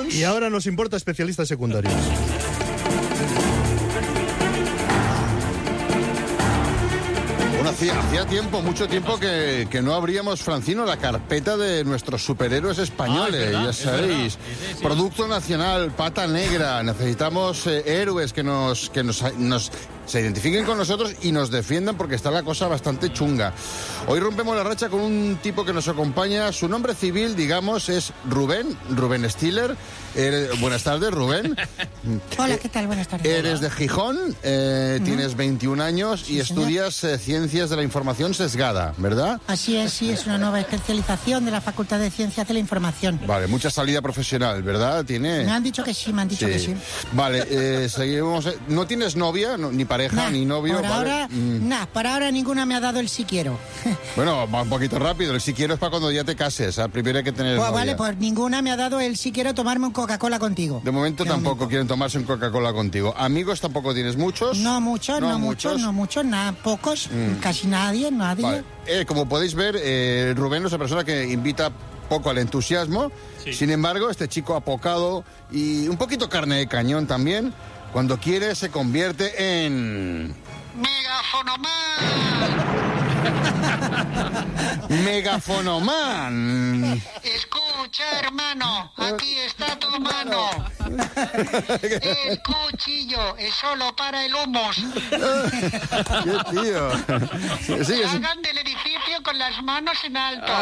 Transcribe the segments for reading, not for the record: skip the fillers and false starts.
Y ahora nos importa especialistas secundarios. Bueno, hacía tiempo, mucho tiempo que no abríamos, Francino, la carpeta de nuestros superhéroes españoles, ya sabéis. Sí. Producto nacional, pata negra. Necesitamos héroes que se identifiquen con nosotros y nos defiendan, porque está la cosa bastante chunga. Hoy rompemos la racha con un tipo que nos acompaña. Su nombre civil, digamos, es Rubén Stiller. Buenas tardes, Rubén. Hola, ¿qué tal? Buenas tardes. Eres de Gijón, tienes 21 años y estudias Ciencias de la Información Sesgada, ¿verdad? Así es, sí, es una nueva especialización de la Facultad de Ciencias de la Información. Vale, mucha salida profesional, ¿verdad? ¿Tiene? Me han dicho que sí, que sí. Vale, seguimos. ¿No tienes novia, ni pareja, ni novio? Por ahora, por ahora ninguna me ha dado el sí quiero. Bueno, va un poquito rápido. El sí quiero es para cuando ya te cases. Primero hay que tener novia. Vale, pues ninguna me ha dado el sí quiero tomarme un Coca-Cola contigo. De momento tampoco quieren tomarse un Coca-Cola contigo. ¿Amigos tampoco tienes muchos? No muchos, nada, pocos, casi nadie. Vale. Como podéis ver, Rubén es una persona que invita poco al entusiasmo. Sí. Sin embargo, este chico apocado y un poquito carne de cañón también, cuando quiere se convierte en... ¡Megafonoman! Escucha, hermano, aquí está tu mano. El cuchillo es solo para el humus. ¡Qué tío! Sí, hagan del edificio con las manos en alto.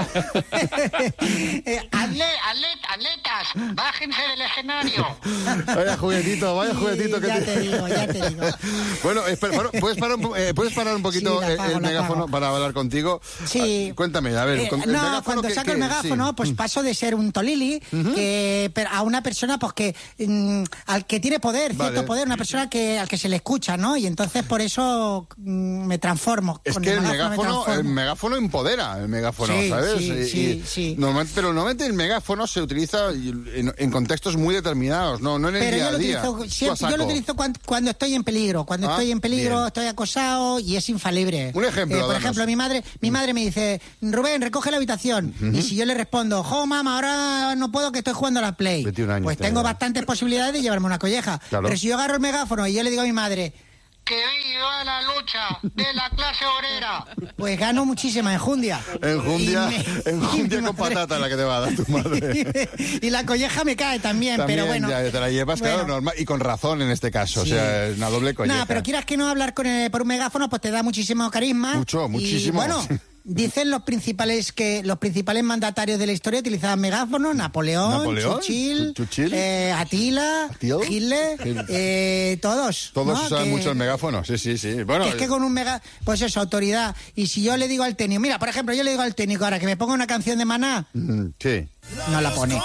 Atletas, bájense del escenario. Vaya juguetito que ya te digo. Bueno, ¿puedes parar un poquito el megáfono para hablar contigo? Sí. Cuéntame, a ver. Cuando saco el megáfono, pues paso de ser un tolili a una persona pues que al que tiene poder, cierto poder, una persona al que se le escucha, ¿no? Y entonces por eso me transformo. Es que el megáfono empodera, ¿sabes? Sí. Pero normalmente el megáfono se utiliza en contextos muy determinados, no en el día a día. Yo lo utilizo cuando estoy en peligro. Cuando estoy en peligro, estoy acosado y es infalible. Un ejemplo. Por ejemplo, mi madre me dice, Rubén, recoge la habitación. Y si yo le respondo, mamá, ahora no puedo que estoy jugando a la Play. 21 años, pues tengo bastantes posibilidades de llevarme una colleja. Claro. Pero si yo agarro el megáfono y yo le digo a mi madre... ¡Que viva la lucha de la clase obrera! Pues gano muchísima enjundia. Enjundia con patata la que te va a dar tu madre. Y la colleja me cae también, pero bueno. Ya te la llevas, claro, normal, y con razón en este caso, sí. O sea, es una doble colleja. No, pero quieras que no hablar por un megáfono, pues te da muchísimo carisma. Muchísimo. Y bueno... Dicen los principales mandatarios de la historia utilizaban megáfonos: Napoleón, Churchill, Atila, Hitler, todos. Todos usaban mucho el megáfono, sí. Bueno, es que con un pues eso, autoridad. Y si yo le digo al técnico, mira, por ejemplo, yo le digo al técnico ahora que me ponga una canción de Maná. Sí. No la pone.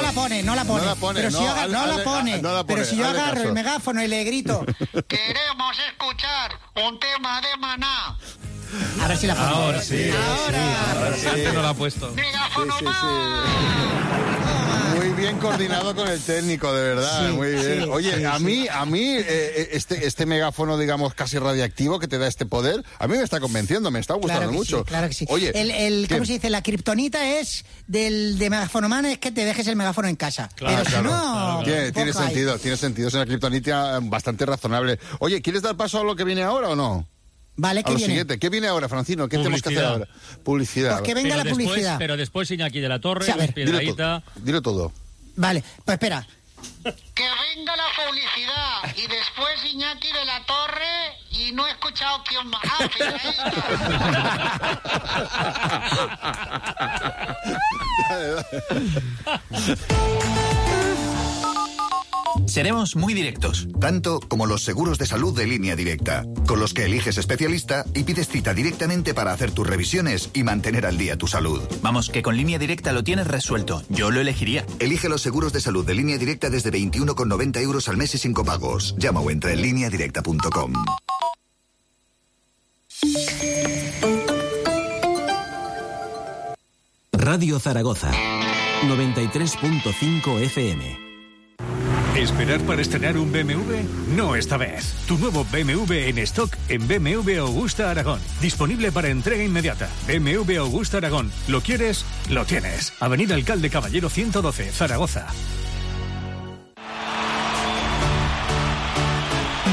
Pero si yo agarro el megáfono y le grito... Queremos escuchar un tema de Maná. A ver si la pone. Ahora sí. Antes no la ha puesto. Muy bien coordinado con el técnico, de verdad, muy bien. Oye, a mí este megáfono, digamos, casi radiactivo que te da este poder, a mí me está convenciendo, me está gustando mucho. Sí, claro que sí. Oye, ¿cómo se dice? La kriptonita es de megafonoman, es que te dejes el megáfono en casa. Claro, pero si no... Tiene sentido, es una kriptonita bastante razonable. Oye, ¿quieres dar paso a lo que viene ahora o no? Vale, ¿qué viene? Siguiente. ¿Qué viene ahora, Francino? ¿Qué tenemos que hacer ahora? Publicidad. Pues que venga la publicidad. Pero después Iñaki de la Torre, dilo todo. Vale, pues espera. Que venga la publicidad y después Iñaki de la Torre y no he escuchado quién más. Seremos muy directos. Tanto como los seguros de salud de Línea Directa, con los que eliges especialista y pides cita directamente para hacer tus revisiones y mantener al día tu salud. Vamos, que con Línea Directa lo tienes resuelto. Yo lo elegiría. Elige los seguros de salud de Línea Directa desde 21,90 € al mes y sin copagos. Llama o entra en lineadirecta.com. Radio Zaragoza, 93.5 FM. ¿Esperar para estrenar un BMW? No esta vez. Tu nuevo BMW en stock en BMW Augusta Aragón. Disponible para entrega inmediata. BMW Augusta Aragón. ¿Lo quieres? Lo tienes. Avenida Alcalde Caballero 112, Zaragoza.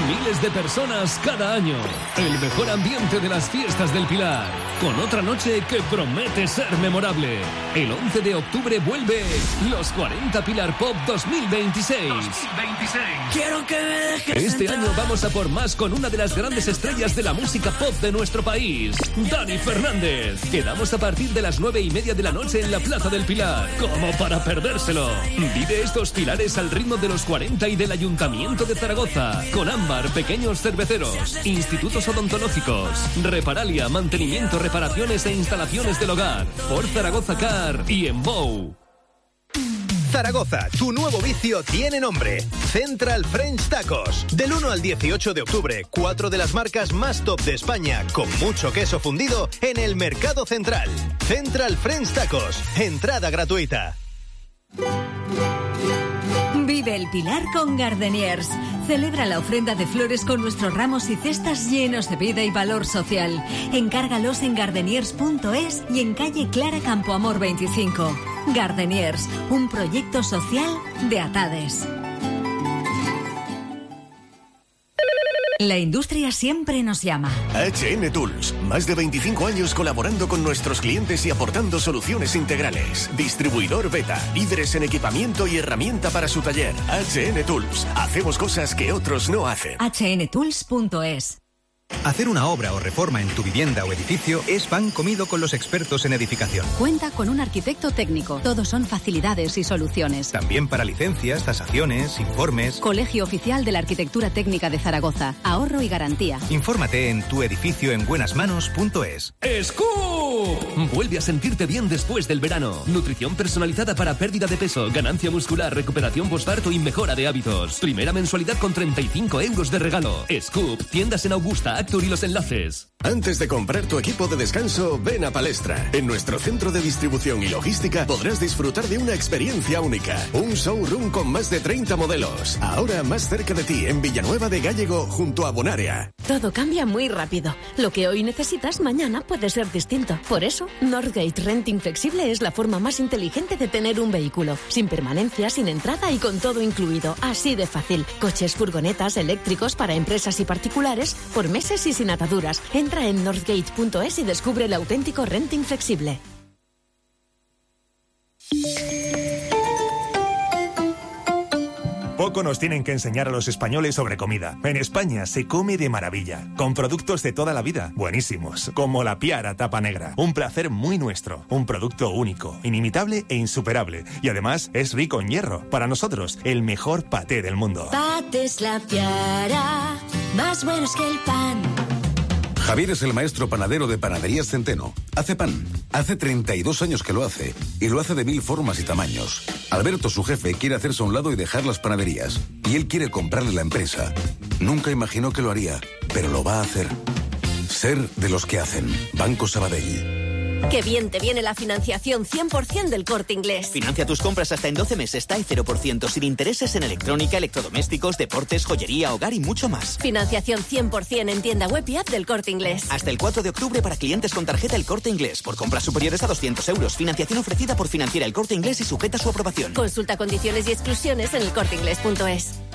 miles de personas cada año. El mejor ambiente de las fiestas del Pilar, con otra noche que promete ser memorable. El 11 de octubre vuelve los 40 Pilar Pop 2026. Quiero que me dejes Este entrar. año vamos a por más con una de las grandes estrellas de la música pop de nuestro país, Dani Fernández. Quedamos a partir de las 9:30 de la noche en la Plaza del Pilar, como para perdérselo. Vive estos pilares al ritmo de los 40 y del Ayuntamiento de Zaragoza, con Ámbar, pequeños cerveceros, institutos odontológicos, Reparalia, mantenimiento, reparaciones e instalaciones del hogar, por Zaragoza Car y Enbow. Zaragoza, tu nuevo vicio tiene nombre. Central French Tacos. Del 1 al 18 de octubre, 4 de las marcas más top de España, con mucho queso fundido, en el Mercado Central. Central French Tacos. Entrada gratuita. Vive el Pilar con Gardeniers. Celebra la ofrenda de flores con nuestros ramos y cestas llenos de vida y valor social. Encárgalos en gardeniers.es y en calle Clara Campoamor 25. Gardeniers, un proyecto social de Atades. La industria siempre nos llama. HN Tools, más de 25 años colaborando con nuestros clientes y aportando soluciones integrales. Distribuidor Beta, líderes en equipamiento y herramienta para su taller. HN Tools, hacemos cosas que otros no hacen. hnTools.es. Hacer una obra o reforma en tu vivienda o edificio es pan comido con los expertos en edificación. Cuenta con un arquitecto técnico. Todos son facilidades y soluciones. También para licencias, tasaciones, informes. Colegio Oficial de la Arquitectura Técnica de Zaragoza. Ahorro y garantía. Infórmate en tuedificioenbuenasmanos.es. ¡Scoop! Vuelve a sentirte bien después del verano. Nutrición personalizada para pérdida de peso, ganancia muscular, recuperación postparto y mejora de hábitos. Primera mensualidad con 35 euros de regalo. Scoop, tiendas en Augusta, Actur y Los Enlaces. Antes de comprar tu equipo de descanso, ven a Palestra. En nuestro centro de distribución y logística podrás disfrutar de una experiencia única. Un showroom con más de 30 modelos. Ahora más cerca de ti, en Villanueva de Gállego, junto a Bonaria. Todo cambia muy rápido. Lo que hoy necesitas, mañana puede ser distinto. Por eso, Northgate Renting Flexible es la forma más inteligente de tener un vehículo. Sin permanencia, sin entrada y con todo incluido. Así de fácil. Coches, furgonetas, eléctricos para empresas y particulares, por meses y sin ataduras. Entra en northgate.es y descubre el auténtico renting flexible. Poco nos tienen que enseñar a los españoles sobre comida. En España se come de maravilla, con productos de toda la vida, buenísimos, como la Piara Tapa Negra. Un placer muy nuestro, un producto único, inimitable e insuperable. Y además es rico en hierro. Para nosotros, el mejor paté del mundo. Patés La Piara, más buenos que el pan. Javier es el maestro panadero de Panaderías Centeno. Hace pan. Hace 32 años que lo hace. Y lo hace de 1000 formas y tamaños. Alberto, su jefe, quiere hacerse a un lado y dejar las panaderías. Y él quiere comprarle la empresa. Nunca imaginó que lo haría, pero lo va a hacer. Ser de los que hacen. Banco Sabadell. Qué bien te viene la financiación 100% del Corte Inglés. Financia tus compras hasta en 12 meses, TAE 0%, sin intereses en electrónica, electrodomésticos, deportes, joyería, hogar y mucho más. Financiación 100% en tienda web y app del Corte Inglés. Hasta el 4 de octubre para clientes con tarjeta El Corte Inglés. Por compras superiores a 200 euros. Financiación ofrecida por Financiera El Corte Inglés y sujeta a su aprobación. Consulta condiciones y exclusiones en elcorteinglés.es.